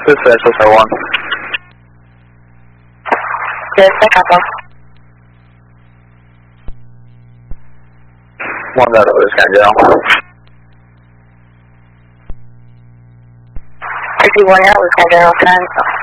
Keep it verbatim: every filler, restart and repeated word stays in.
This is S S R one. Yes, I got that. One that was kind of down. fifty-one out was kind of general time.